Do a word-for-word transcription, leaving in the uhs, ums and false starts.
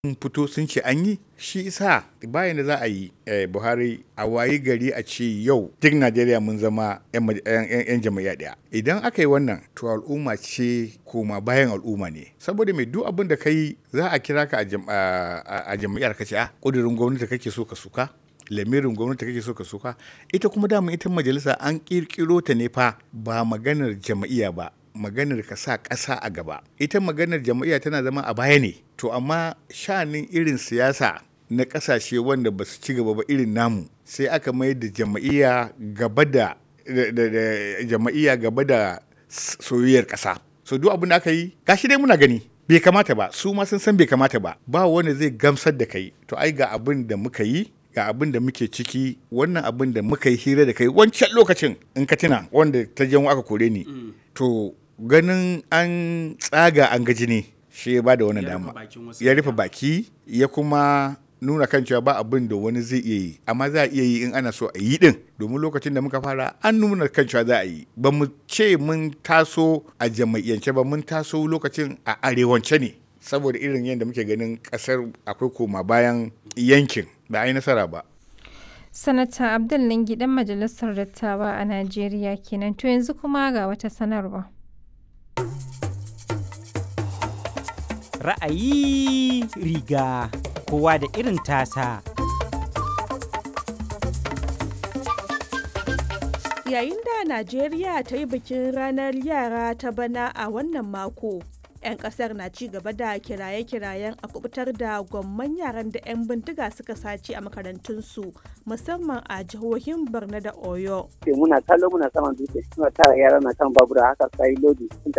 sun fito sun ce an yi, shi isa bayan da za a yi Buhari a wayi gari a ce yau duk Najeriya mun zama 'yan jam'iyya ɗaya. Idan aka yi wannan to al'umma ce koma bayan al'umma ne. Saboda mai duk abin da ka yi za a kira ka a jam'iyyar ka ce a ƙudurin gwamnati kake so ka suka. Lamirin gwamnati kake so ka suka. Ita kuma dama ita majalisa an ƙirƙiro ta ne fa ba maganar jam'iyya ba. Maganar ka sa ƙasa a gaba. Ita maganar jam'iyya tana zama a baya ne. To amma sha'anin irin siyasa na ƙasashe wanda ba su ci gaba ba irin namu sai aka mai da jam'iyya gaba da jam'iyya gaba da soyayyar ƙasa. So duk abin da aka yi gashi dai muna gani bai kamata ba, su ma sun san bai kamata ba, ba wanda zai gamsar da kai. To ai ga abin da muka yi, ga abin da muke ciki, wannan abin da muka yi hira da kai wancan lokacin in ka tuna wanda ta janwo aka kore ni. To ganin an tsaga an gaji ne shi ya ba da wannan dama, ya rufe baki ya kuma nuna kan cewa ba abin da wani zai iya yi, amma za a iya yi in ana so a yi din, domin lokacin da muka fara an nuna kan cewa za a yi. Ba mu ce mun taso a jama'iyyance ba, mun taso lokacin a arewance ne, saboda irin yadda muke ganin kasar akwai koma bayan yankin ba a yi nasara ba. Sanata Abdul Lingi dan majalisar dattawa a Najeriya kenan. To yanzu kuma ga wata sanarwa. Ra'ayi riga kowa da irin tasa. Yayin da Najeriya ta yi bikin ranar yara ta bana a wannan mako, 'yan kasar na ci gaba da kiraye-kirayen a kubutar da gwamman yaran da 'yan bindiga suka sace a makarantunsu, musamman a jihohin Borno da Oyo. Muna kallo muna saman dutse suna tara yara na kan babura haka sai lodi sun